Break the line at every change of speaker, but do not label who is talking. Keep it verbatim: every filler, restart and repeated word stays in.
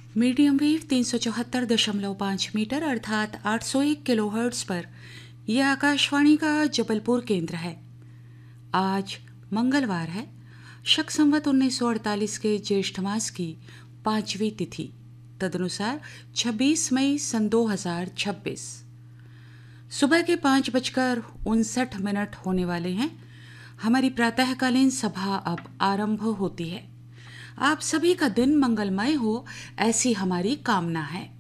Medium wave तीन सौ चौहत्तर दशमलव पाँच मीटर अर्थात आठ सौ एक किलोहर्ट्ज़ पर यह आकाशवाणी का जबलपुर केंद्र है। आज मंगलवार है, शक संवत उन्नीस सौ अड़तालीस के ज्येष्ठ मास की पांचवी तिथि, तदनुसार छब्बीस मई सन दो हज़ार छब्बीस। सुबह के पाँच बजकर उनसठ मिनट होने वाले हैं। हमारी प्रातःकालीन सभा अब आरंभ होती है। आप सभी का दिन मंगलमय हो, ऐसी हमारी कामना है।